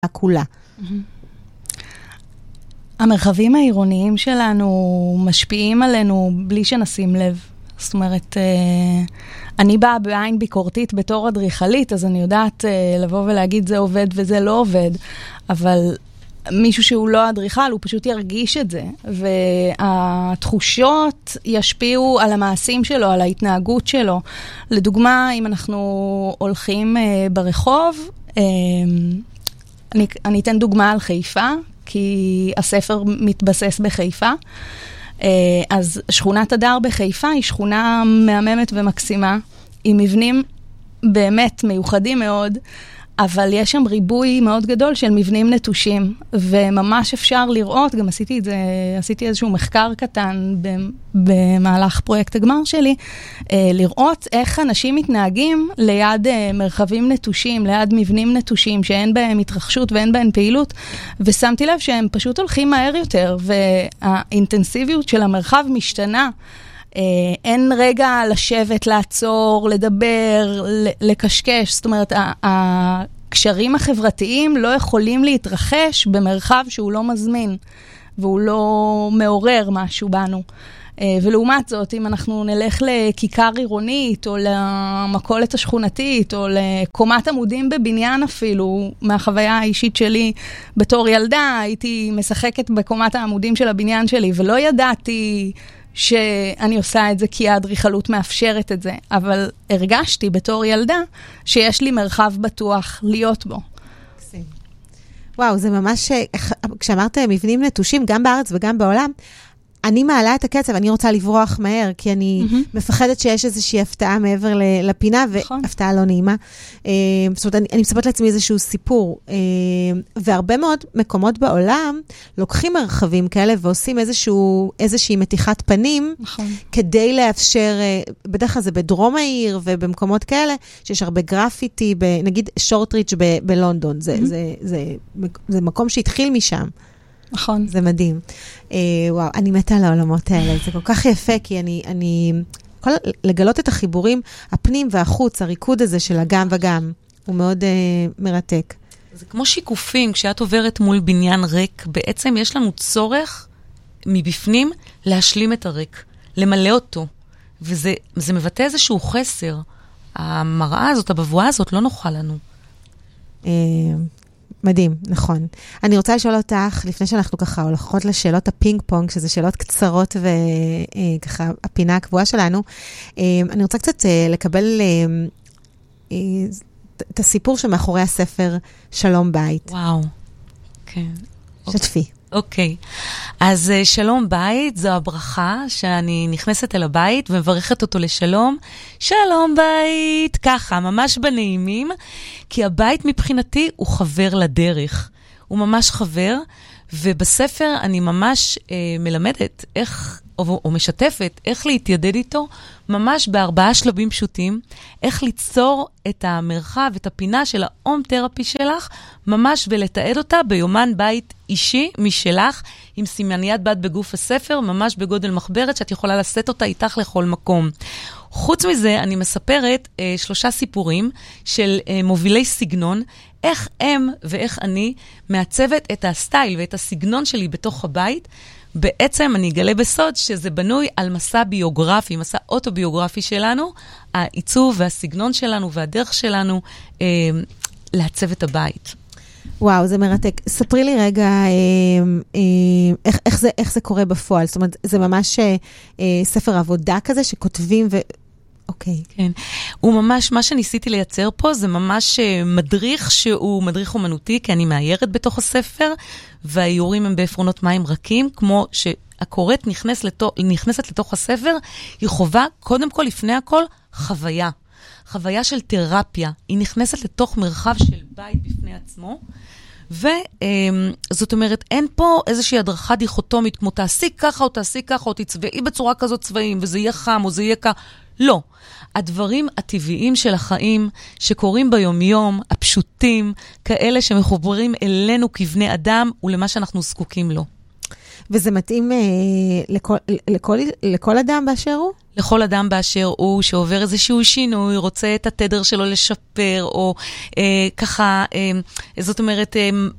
כולה. המרחבים העירוניים שלנו משפיעים עלינו בלי שנשים לב. זאת אומרת, אני באה בעין ביקורתית בתור אדריכלית, אז אני יודעת לבוא ולהגיד זה עובד וזה לא עובד, אבל מישהו שהוא לא אדריכל, הוא פשוט ירגיש את זה, והתחושות ישפיעו על המעשים שלו, על ההתנהגות שלו. לדוגמה, אם אנחנו הולכים ברחוב, אני אתן דוגמה על חיפה, כי הספר מתבסס בחיפה. אז שכונת הדר בחיפה היא שכונה מהממת ומקסימה, עם מבנים באמת מיוחדים מאוד, אבל יש שם ריבוי מאוד גדול של מבנים נטושים, וממש אפשר לראות, גם עשיתי איזשהו מחקר קטן במהלך פרויקט הגמר שלי, לראות איך אנשים מתנהגים ליד מרחבים נטושים, ליד מבנים נטושים, שאין בהם התרחשות ואין בהם פעילות, ושמתי לב שהם פשוט הולכים מהר יותר, והאינטנסיביות של המרחב משתנה, אין רגע לשבת, לעצור, לדבר, לקשקש. זאת אומרת, הקשרים החברתיים לא יכולים להתרחש במרחב שהוא לא מזמין, והוא לא מעורר משהו בנו. ולעומת זאת, אם אנחנו נלך לכיכר עירונית, או למכולת השכונתית, או לקומת עמודים בבניין אפילו, מהחוויה האישית שלי בתור ילדה, הייתי משחקת בקומת העמודים של הבניין שלי, ולא ידעתי שאני עושה את זה כי האדריכלות מאפשרת את זה, אבל הרגשתי בתור ילדה שיש לי מרחב בטוח להיות בו. וואו, זה ממש, כשאמרת מבנים נטושים, גם בארץ וגם בעולם, אני מעלה את הקצב, אני רוצה לברוח מהר, כי אני מפחדת שיש איזושהי הפתעה מעבר לפינה, והפתעה לא נעימה. זאת אומרת, אני מספרת לעצמי איזשהו סיפור, והרבה מאוד מקומות בעולם לוקחים מרחבים כאלה, ועושים איזושהי מתיחת פנים, כדי לאפשר, בדרך כלל זה בדרום העיר, ובמקומות כאלה, שיש הרבה גרפיטי, נגיד שורטריץ' בלונדון, זה מקום שהתחיל משם. נכון. זה מדהים. וואו, אני מתה על העולמות האלה. זה כל כך יפה, כי אני יכול לגלות את החיבורים, הפנים והחוץ, הריקוד הזה של הגם וגם, הוא מאוד מרתק. זה כמו שיקופים, כשאת עוברת מול בניין ריק, בעצם יש לנו צורך מבפנים להשלים את הריק, למלא אותו. וזה מבטא איזשהו חסר. המראה הזאת, הבבואה הזאת, לא נוחה לנו. מדהים, נכון. אני רוצה לשאול אותך, לפני שאנחנו ככה הולכות לשאלות הפינג פונג, שזה שאלות קצרות וככה הפינה הקבועה שלנו, אני רוצה קצת לקבל את הסיפור שמאחורי הספר שלום בית. וואו. כן. שתפי. אוקיי. אז שלום בית, זו הברכה שאני נכנסת אל הבית ומברכת אותו לשלום. שלום בית, ככה, ממש בנעימים, כי הבית מבחינתי הוא חבר לדרך. הוא ממש חבר, ובספר אני ממש מלמדת איך, או משתפת, איך להתיידד איתו, ממש ב4 שלבים פשוטים, איך ליצור את המרחב, את הפינה של ההום תרפי שלך, ממש ולתעד אותה ביומן בית אישי משלך, עם סימניית בת בגוף הספר, ממש בגודל מחברת, שאת יכולה לשאת אותה איתך לכל מקום. חוץ מזה, אני מספרת 3 סיפורים של מובילי סגנון, איך הם ואיך אני מעצבת את הסטייל ואת הסגנון שלי בתוך הבית. בעצם אני אגלה בסוד שזה בנוי על מסע ביוגרפי, מסע אוטוביוגרפי שלנו, העיצוב והסגנון שלנו והדרך שלנו לעצב את הבית. וואו, זה מרתק. ספרי לי רגע איך זה קורה בפועל. זאת אומרת, זה ממש ספר עבודה כזה שכותבים אוקיי. כן. הוא ממש, מה שניסיתי לייצר פה, זה ממש מדריך שהוא מדריך אומנותי, כי אני מאיירת בתוך הספר, והאיורים הם בעפרונות מים רכים, כמו שהקוראת נכנסת לתוך הספר, היא חובה, קודם כל, לפני הכל, חוויה. חוויה של תרפיה. היא נכנסת לתוך מרחב של בית בפני עצמו, וזאת אומרת, אין פה איזושהי הדרכה דיכוטומית, כמו תעשי ככה או תעשי ככה, או תצבעי בצורה כזאת צבעים, וזה יהיה חם או זה יהיה ככה. לא. הדברים הטבעיים של החיים שקורים ביום-יום, הפשוטים, כאלה שמחוברים אלינו כבני אדם ולמה שאנחנו זקוקים לו. וזה מתאים לכל אדם באשר הוא? לכל אדם באשר הוא, שעובר איזשהו שינוי, רוצה את התדר שלו לשפר, או ככה, זאת אומרת,